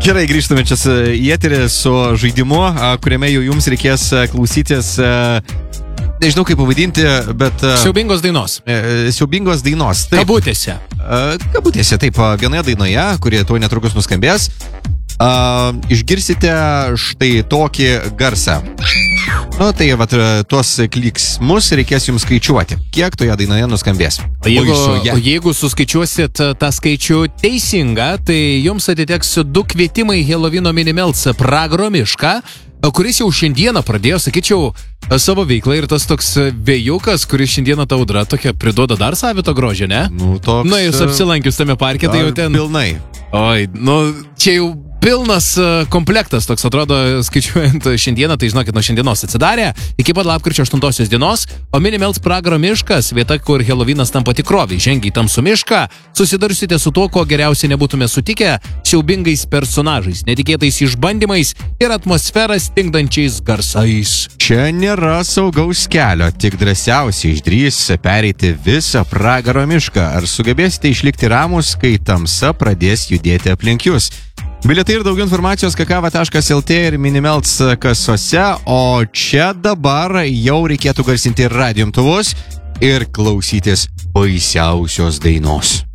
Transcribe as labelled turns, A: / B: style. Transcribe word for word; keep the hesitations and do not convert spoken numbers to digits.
A: Gerai, grįžtame čia į eterį su žaidimu, kuriame jau jums reikės klausytis, nežinau kaip pavadinti, bet...
B: Siaubingos dainos.
A: Siaubingos dainos, taip.
B: Kabutėse.
A: Kabutėse, taip, vienoje dainoje, kurie tuo netrukus nuskambės, išgirsite štai tokį garsą. Nu, tai vat, tuos kliksmus reikės jums skaičiuoti. Kiek toje dainoje nuskambės?
B: O jeigu, o jeigu suskaičiuosit tą skaičių teisingą, tai jums atiteks du kvietimai Helovino Minimelts Pragaro mišką, kuris jau šiandieną pradėjo, sakyčiau, savo veiklą ir tas toks vėjukas, kuris šiandieną ta audra tokia priduoda dar savito grožio, ne?
A: Nu, toks...
B: Na, jūs apsilankius tame parke, tai jau ten...
A: Pilnai.
B: Oi, nu, čia jau... Pilnas komplektas, toks atrodo, skaičiuojant šiandieną, tai žinokit, nuo šiandienos atsidarė, iki pat lapkričio aštuntosios dienos, o Minimelts Pragaro miškas, vieta, kur Helovinas tampa tikrovė, žengia į tamsų mišką, susidursite su to, ko geriausiai nebūtume sutikę, siaubingais personažais, netikėtais išbandymais ir atmosferą stingdančiais garsais.
A: Čia nėra saugaus kelio, tik drąsiausiai išdrys pereiti visą Pragaro mišką. Ar sugebėsite išlikti ramus, kai tamsa pradės judėti aplink jūs? Bilietai ir daugiau informacijos kakava taškas el tė ir Minimelts kasose, o čia dabar jau reikėtų garsinti radijo imtuvus ir klausytis baisiausios dainos.